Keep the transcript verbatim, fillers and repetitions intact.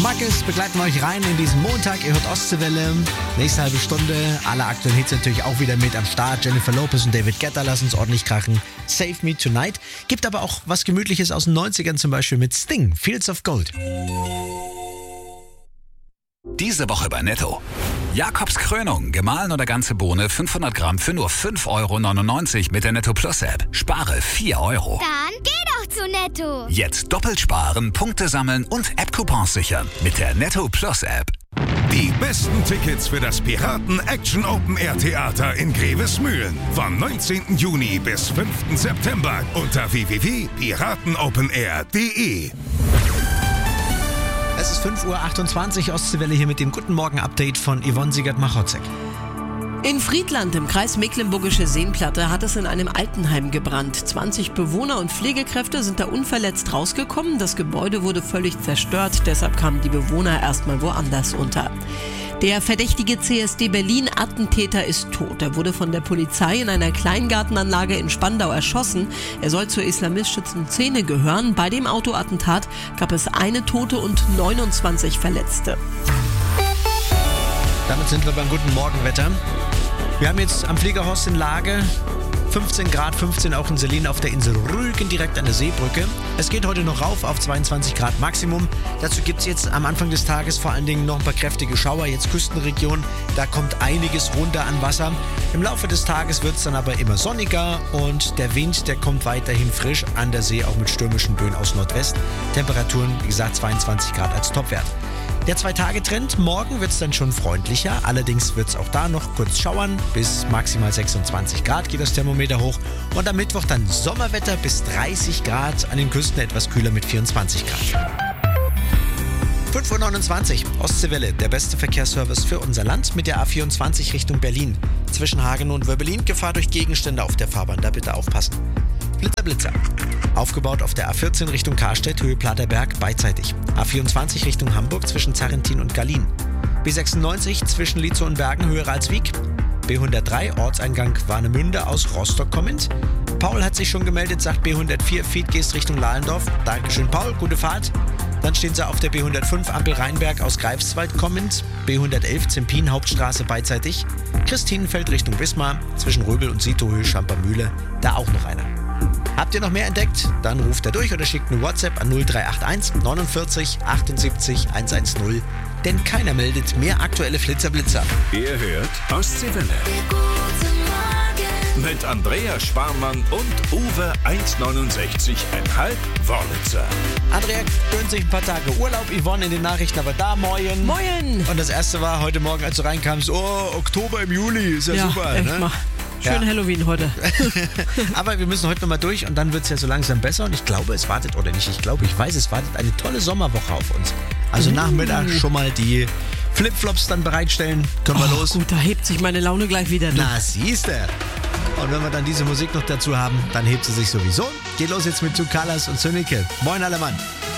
Marcus begleiten euch rein in diesen Montag. Ihr hört Ostseewelle. Nächste halbe Stunde. Alle aktuellen Hits natürlich auch wieder mit am Start. Jennifer Lopez und David Guetta lassen es ordentlich krachen. Save Me Tonight. Gibt aber auch was Gemütliches aus den neunzigern, zum Beispiel mit Sting. Fields of Gold. Diese Woche bei Netto. Jakobs Krönung, gemahlen oder ganze Bohne, fünfhundert Gramm für nur fünf Euro neunundneunzig mit der Netto Plus App. Spare vier Euro. Dann geh doch zu Netto. Jetzt doppelt sparen, Punkte sammeln und App-Coupons sichern mit der Netto Plus App. Die besten Tickets für das Piraten Action Open Air Theater in Grevesmühlen. Vom neunzehnten Juni bis fünften September unter w w w punkt piratenopenair punkt d e. Es ist fünf Uhr achtundzwanzig, Ostseewelle hier mit dem Guten Morgen-Update von Yvonne Siegert-Machotzek. In Friedland im Kreis Mecklenburgische Seenplatte hat es in einem Altenheim gebrannt. zwanzig Bewohner und Pflegekräfte sind da unverletzt rausgekommen. Das Gebäude wurde völlig zerstört, deshalb kamen die Bewohner erstmal woanders unter. Der verdächtige C S D Berlin-Attentäter ist tot. Er wurde von der Polizei in einer Kleingartenanlage in Spandau erschossen. Er soll zur islamistischen Szene gehören. Bei dem Autoattentat gab es eine Tote und neunundzwanzig Verletzte. Damit sind wir beim guten Morgenwetter. Wir haben jetzt am Fliegerhorst in Lage fünfzehn Grad, fünfzehn auch in Selin auf der Insel Rügen, direkt an der Seebrücke. Es geht heute noch rauf auf zweiundzwanzig Grad Maximum. Dazu gibt es jetzt am Anfang des Tages vor allen Dingen noch ein paar kräftige Schauer. Jetzt Küstenregion, da kommt einiges runter an Wasser. Im Laufe des Tages wird es dann aber immer sonniger und der Wind, der kommt weiterhin frisch an der See, auch mit stürmischen Böen aus Nordwest. Temperaturen, wie gesagt, zweiundzwanzig Grad als Topwert. Der Zwei-Tage-Trend, morgen wird es dann schon freundlicher, allerdings wird es auch da noch kurz schauern, bis maximal sechsundzwanzig Grad geht das Thermometer hoch und am Mittwoch dann Sommerwetter bis dreißig Grad, an den Küsten etwas kühler mit vierundzwanzig Grad. fünf Uhr neunundzwanzig, Ostseewelle, der beste Verkehrsservice für unser Land mit der A vierundzwanzig Richtung Berlin. Zwischen Hagen und Wöbbelin, Gefahr durch Gegenstände auf der Fahrbahn, da bitte aufpassen. Blitzer, Blitzer. Aufgebaut auf der A vierzehn Richtung Karstedt, Höhe Platerberg, beidseitig. A vierundzwanzig Richtung Hamburg zwischen Zarrentin und Gallien. B sechsundneunzig zwischen Lietzow und Bergen, Höhe Ralswiek. B hundertdrei, Ortseingang Warnemünde aus Rostock kommend. Paul hat sich schon gemeldet, sagt B hundertvier, Fiedgest Richtung Lahlendorf. Dankeschön, Paul, gute Fahrt. Dann stehen sie auf der B hundertfünf, Ampel Rheinberg aus Greifswald kommend. B hundertelf, Zempin, Hauptstraße beidseitig. Christinenfeld Richtung Wismar, zwischen Röbel und Sietohöhe, Schampermühle. Da auch noch einer. Habt ihr noch mehr entdeckt? Dann ruft er durch oder schickt eine WhatsApp an null drei acht eins neunundvierzig achtundsiebzig hundertzehn. Denn keiner meldet mehr aktuelle Flitzerblitzer. Ihr hört Ostseewelle. Mit Andrea Schwarmann und Uwe eins neunundsechzig Komma fünf Wörlitzer. Andrea gönnt sich ein paar Tage Urlaub, Yvonne in den Nachrichten, aber da moin. Moin! Und das erste war heute Morgen, als du reinkamst, oh, Oktober im Juli, ist ja, Ja, super. echt Ne? mal. Schön Ja. Halloween heute. Aber wir müssen heute nochmal durch und dann wird es ja so langsam besser und ich glaube, es wartet, oder nicht, ich glaube, ich weiß, es wartet eine tolle Sommerwoche auf uns. Also Nachmittag schon mal die Flipflops dann bereitstellen, können wir Oh, los. gut, da hebt sich meine Laune gleich wieder. Du. Na, siehste. Und wenn wir dann diese Musik noch dazu haben, dann hebt sie sich sowieso. Geht los jetzt mit Two Colors und Zönike. Moin, alle Mann.